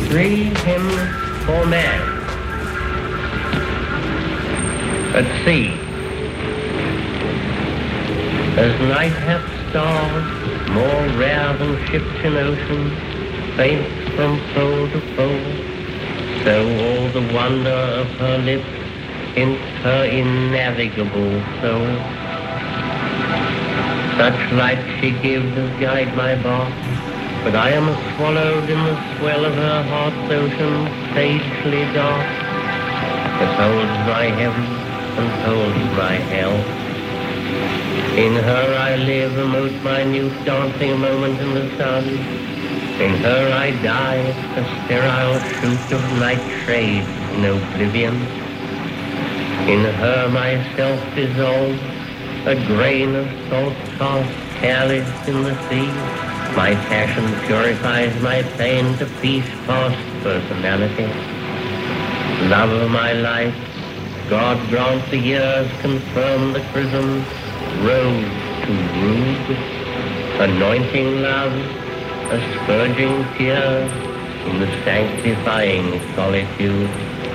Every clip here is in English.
Three hymns for man. At sea, as night hath stars, more rare than ships in ocean, faint from pole to pole, so all the wonder of her lips hints her innavigable soul. Such light she gives as guide my bark, but I am swallowed in the swell of her heart's ocean, sagely dark, that holds my heaven and holds my hell. In her I live, a most minute dancing moment in the sun. In her I die, a sterile shoot of night shade in oblivion. In her myself dissolve, a grain of salt cast careless in the sea. My passion purifies my pain to peace past personality. Love of my life, God grant the years confirm the chrism, road to rude, anointing love, asperging tears in the sanctifying solitude.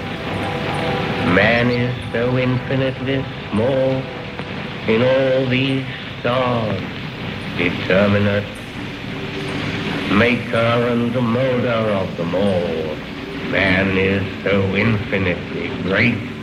Man is so infinitely small in all these stars, determinate, maker and molder of them all. Man is so infinitely great